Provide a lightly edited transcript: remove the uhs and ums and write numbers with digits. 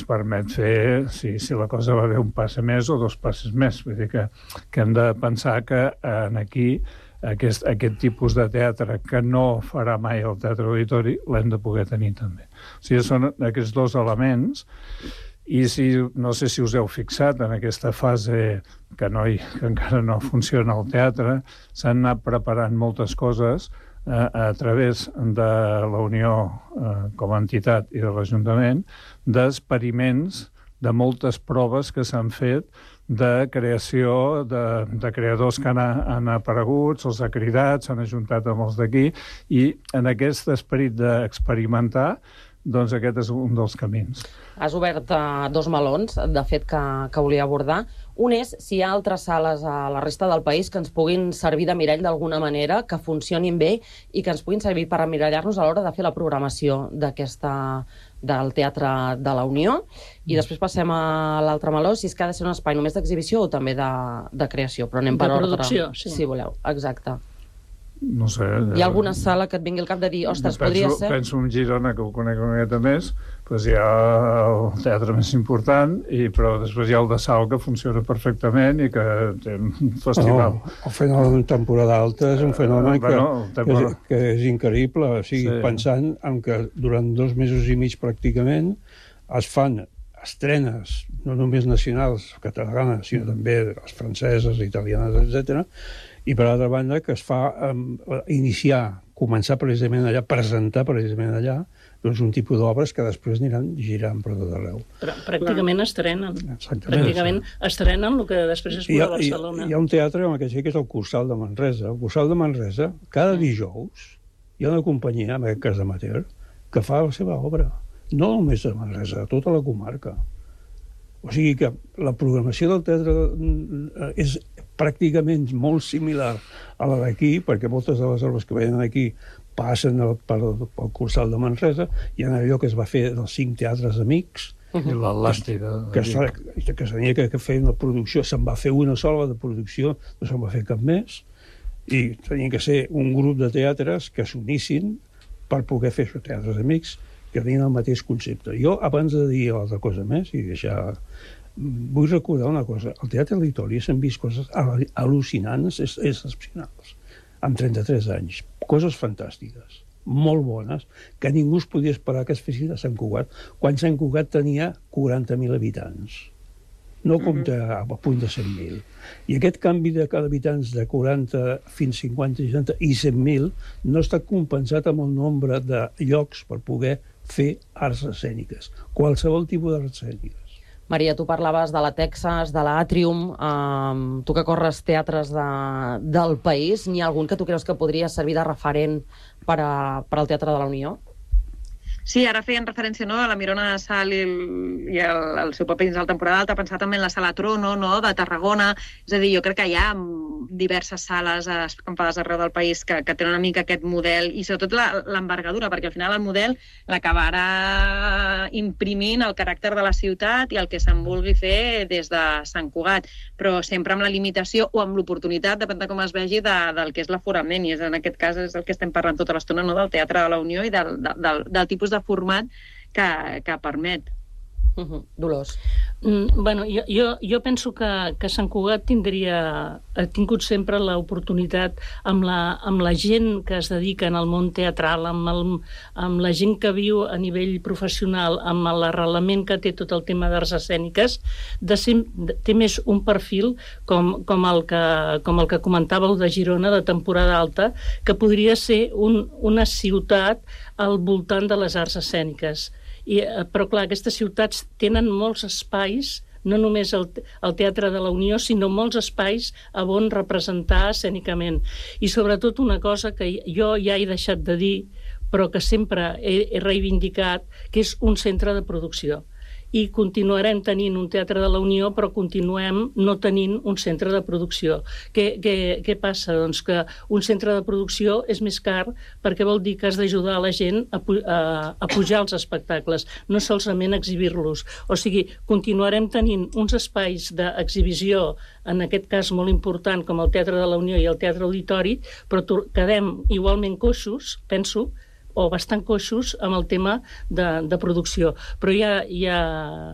ens permet fer, si la cosa va bé, un pas més o dos passes més. Vull dir que hem de pensar que aquí aquest tipus de teatre que no farà mai el Teatre Auditori l'hem de poder tenir també. O sigui, són aquests dos elements, i no sé si us heu fixat en aquesta fase que encara no funciona el teatre, s'han anat preparant moltes coses a través de la Unió com a entitat i de l'Ajuntament, d'experiments, de moltes proves que s'han fet de creació de creadors que han aparegut, se'ls ha cridat, s'han ajuntat amb els d'aquí, i en aquest esperit d'experimentar, doncs aquest és un dels camins. Has obert dos melons, de fet, que volia abordar. Un és si hi ha altres sales a la resta del país que ens puguin servir de mirall d'alguna manera, que funcionin bé i que ens puguin servir per emmirallar-nos a l'hora de fer la programació del Teatre de la Unió. I després passem a l'altre meló, si és que ha de ser un espai només d'exhibició o també de creació. Però anem per ordre. De producció, sí. Si voleu, exacte. No sé. Hi ha alguna sala que et vingui al cap de dir, ostres, podria ser? Penso en Girona, que ho conec una miqueta més, doncs hi ha el teatre més important, però després hi ha el de Salt, que funciona perfectament i que té un festival. El fenomen en temporada alta és un fenomen que és increïble. O sigui, pensant en que durant 2 mesos i mig pràcticament es fan estrenes, no només nacionals, catalanes, sinó també les franceses, italianes, etc. I per altra banda que es fa començar precisament allà, presentar precisament allà, doncs un tipus d'obres que després aniran girant per tot arreu. Però pràcticament estrenen. Exactament. Pràcticament estrenen el que després es veurà a Barcelona. Hi ha un teatre, que és el Cursal de Manresa. El Cursal de Manresa, cada dijous, hi ha una companyia, en aquest cas amateur, que fa la seva obra. No només a Manresa, a tota la comarca. O sigui que la programació del teatre és pràcticament molt similar a la d'aquí, perquè moltes de les obres que venen aquí passen pel Cursal de Manresa. Hi ha allò que es va fer dels 5 teatres amics, i l'Elàstida, que s'havia que fer una producció, se'n va fer una sola de producció, no se'n va fer cap més, i tenia que ser un grup de teatres que s'unissin per poder fer això, teatres amics, que tenien el mateix concepte. Jo, abans de dir altra cosa més, i deixar... Vull recordar una cosa. Al Teatre Auditori s'han vist coses al·lucinants, excepcionals, amb 33 anys. Coses fantàstiques, molt bones, que ningú es podia esperar que es fessin a Sant Cugat, quan Sant Cugat tenia 40.000 habitants. No compta a punt de 100.000. I aquest canvi d'habitants de 40 fins 50, 60 i 100.000 no està compensat amb el nombre de llocs per poder fer arts escèniques, qualsevol tipus d'arts escèniques. Maria, tu parlaves de la Texas, de l'Atrium, tu que corres teatres del país, n'hi ha algun que tu creus que podria servir de referent per al Teatre de la Unió? Sí, ara feien referència a la Mirona de Salt i el seu paper dins la temporada alta, pensar també en la Sala Trono de Tarragona. És a dir, jo crec que hi ha diverses sales escampades arreu del país que tenen una mica aquest model i sobretot l'envergadura, perquè al final el model l'acabarà imprimint el caràcter de la ciutat i el que se'n vulgui fer des de Sant Cugat, però sempre amb la limitació o amb l'oportunitat, depèn de com es vegi, del que és l'aforament, i en aquest cas és el que estem parlant tota l'estona, del Teatre de la Unió i del tipus de format que permet. Dolors. Bueno, jo penso que Sant Cugat ha tingut sempre l'oportunitat amb la gent que es dedica al món teatral, amb la gent que viu a nivell professional, amb l'arrelament que té tot el tema d'arts escèniques, té més un perfil com el que comentàveu de Girona, de temporada alta, que podria ser una ciutat al voltant de les arts escèniques. Però clar, aquestes ciutats tenen molts espais, no només el Teatre de la Unió, sinó molts espais on representar escènicament. I sobretot una cosa que jo ja he deixat de dir, però que sempre he reivindicat, que és un centre de producció. I continuarem tenint un Teatre de la Unió, però continuem no tenint un centre de producció. Què passa? Doncs que un centre de producció és més car perquè vol dir que has d'ajudar a la gent a pujar els espectacles, no solament exhibir-los. O sigui, continuarem tenint uns espais d'exhibició, en aquest cas molt important, com el Teatre de la Unió i el Teatre Auditori, però quedem igualment coixos, penso, o bastant coixos amb el tema de producció. Però hi ha